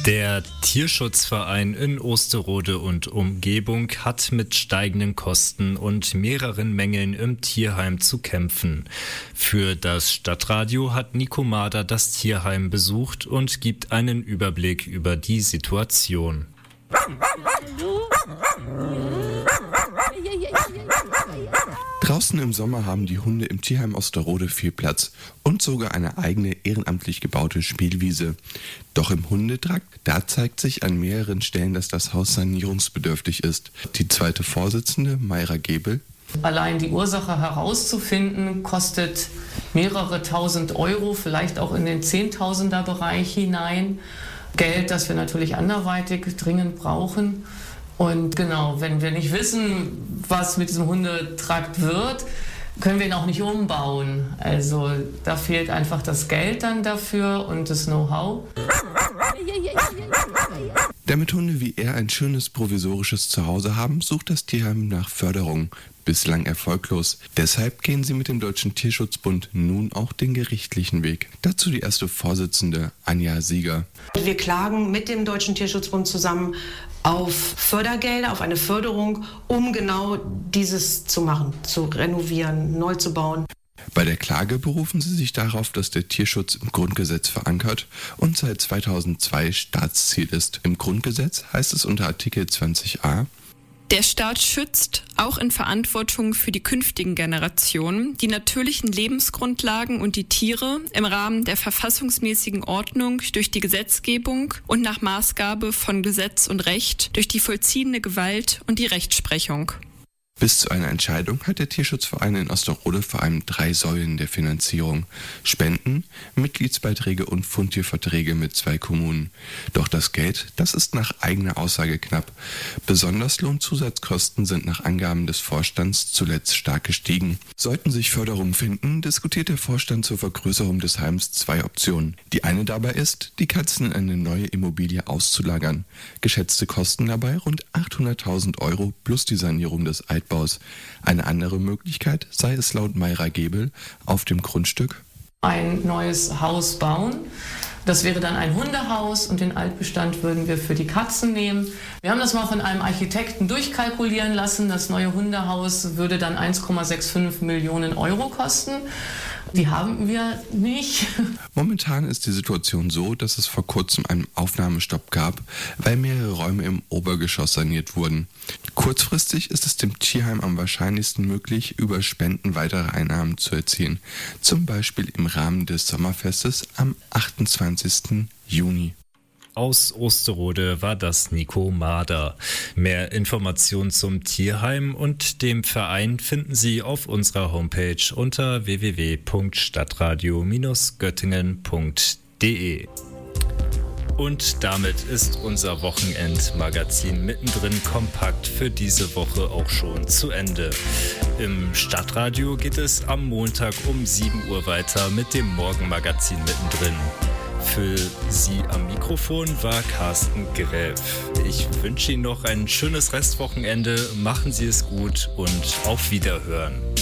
Der Tierschutzverein in Osterode und Umgebung hat mit steigenden Kosten und mehreren Mängeln im Tierheim zu kämpfen. Für das Stadtradio hat Nico Mader das Tierheim besucht und gibt einen Überblick über die Situation. Draußen im Sommer haben die Hunde im Tierheim Osterode viel Platz und sogar eine eigene ehrenamtlich gebaute Spielwiese. Doch im Hundetrakt, da zeigt sich an mehreren Stellen, dass das Haus sanierungsbedürftig ist. Die zweite Vorsitzende, Mayra Gebel: Allein die Ursache herauszufinden, kostet mehrere tausend Euro, vielleicht auch in den Zehntausender-Bereich hinein. Geld, das wir natürlich anderweitig dringend brauchen. Und genau, wenn wir nicht wissen, was mit diesem Hundetrakt wird, können wir ihn auch nicht umbauen. Also da fehlt einfach das Geld dann dafür und das Know-how. Damit Hunde wie er ein schönes provisorisches Zuhause haben, sucht das Tierheim nach Förderung. Bislang erfolglos. Deshalb gehen sie mit dem Deutschen Tierschutzbund nun auch den gerichtlichen Weg. Dazu die erste Vorsitzende, Anja Sieger. Wir klagen mit dem Deutschen Tierschutzbund zusammen auf Fördergelder, auf eine Förderung, um genau dieses zu machen, zu renovieren, neu zu bauen. Bei der Klage berufen sie sich darauf, dass der Tierschutz im Grundgesetz verankert und seit 2002 Staatsziel ist. Im Grundgesetz heißt es unter Artikel 20a: Der Staat schützt, auch in Verantwortung für die künftigen Generationen, die natürlichen Lebensgrundlagen und die Tiere im Rahmen der verfassungsmäßigen Ordnung durch die Gesetzgebung und nach Maßgabe von Gesetz und Recht durch die vollziehende Gewalt und die Rechtsprechung. Bis zu einer Entscheidung hat der Tierschutzverein in Osterode vor allem 3 Säulen der Finanzierung: Spenden, Mitgliedsbeiträge und Fundtierverträge mit 2 Kommunen. Doch das Geld, das ist nach eigener Aussage knapp. Besonders Lohnzusatzkosten sind nach Angaben des Vorstands zuletzt stark gestiegen. Sollten sich Förderungen finden, diskutiert der Vorstand zur Vergrößerung des Heims 2 Optionen. Die eine dabei ist, die Katzen in eine neue Immobilie auszulagern. Geschätzte Kosten dabei rund 800.000 Euro plus die Sanierung des Altbaus. Eine andere Möglichkeit sei es laut Mayra Gebel, auf dem Grundstück ein neues Haus bauen. Das wäre dann ein Hundehaus und den Altbestand würden wir für die Katzen nehmen. Wir haben das mal von einem Architekten durchkalkulieren lassen. Das neue Hundehaus würde dann 1,65 Millionen Euro kosten. Die haben wir nicht. Momentan ist die Situation so, dass es vor kurzem einen Aufnahmestopp gab, weil mehrere Räume im Obergeschoss saniert wurden. Kurzfristig ist es dem Tierheim am wahrscheinlichsten möglich, über Spenden weitere Einnahmen zu erzielen. Zum Beispiel im Rahmen des Sommerfestes am 28. Juni. Aus Osterode war das Nico Mader. Mehr Informationen zum Tierheim und dem Verein finden Sie auf unserer Homepage unter www.stadtradio-göttingen.de. Und damit ist unser Wochenendmagazin mittendrin kompakt für diese Woche auch schon zu Ende. Im Stadtradio geht es am Montag um 7 Uhr weiter mit dem Morgenmagazin mittendrin. Für Sie am Mikrofon war Carsten Gräf. Ich wünsche Ihnen noch ein schönes Restwochenende, machen Sie es gut und auf Wiederhören.